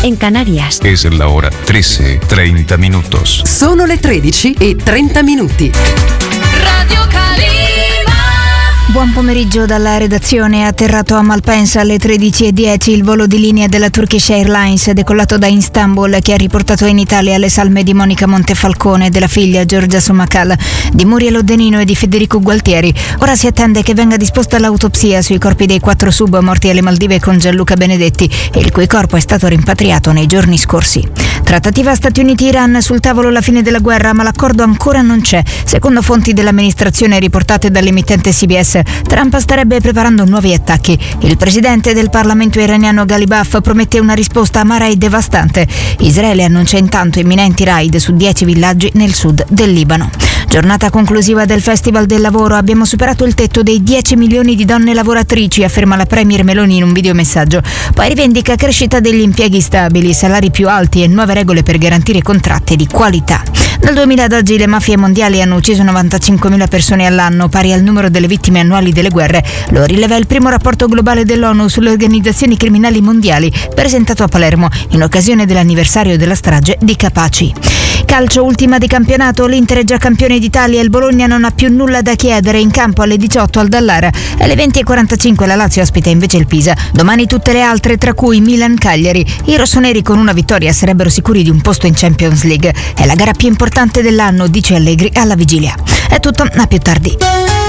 en Canarias. Es la hora 13:30 minutos. Sono le 13:30. Radio Calima. Buon pomeriggio dalla redazione. Atterrato a Malpensa alle 13:10 il volo di linea della Turkish Airlines decollato da Istanbul, che ha riportato in Italia le salme di Monica Montefalcone, della figlia Giorgia Somacal, di Muriel Odenino e di Federico Gualtieri. Ora si attende che venga disposta l'autopsia sui corpi dei 4 sub morti alle Maldive con Gianluca Benedetti, il cui corpo è stato rimpatriato nei giorni scorsi. Trattativa Stati Uniti-Iran, sul tavolo la fine della guerra, ma l'accordo ancora non c'è. Secondo fonti dell'amministrazione riportate dall'emittente CBS, Trump starebbe preparando nuovi attacchi. Il presidente del Parlamento iraniano Ghalibaf promette una risposta amara e devastante. Israele annuncia intanto imminenti raid su 10 villaggi nel sud del Libano. Giornata conclusiva del Festival del Lavoro. Abbiamo superato il tetto dei 10 milioni di donne lavoratrici, afferma la Premier Meloni in un videomessaggio. Poi rivendica crescita degli impieghi stabili, salari più alti e nuove regole per garantire contratti di qualità. Dal 2000 ad oggi le mafie mondiali hanno ucciso 95.000 persone all'anno, pari al numero delle vittime annuali delle guerre. Lo rileva il primo rapporto globale dell'ONU sulle organizzazioni criminali mondiali, presentato a Palermo in occasione dell'anniversario della strage di Capaci. Calcio, ultima di campionato, l'Inter è già campione d'Italia e il Bologna non ha più nulla da chiedere. In campo alle 18 al Dallara. Alle 20:45 la Lazio ospita invece il Pisa. Domani tutte le altre, tra cui Milan-Cagliari. I rossoneri con una vittoria sarebbero sicuri di un posto in Champions League. È la gara più importante dell'anno, dice Allegri alla vigilia. È tutto, a più tardi.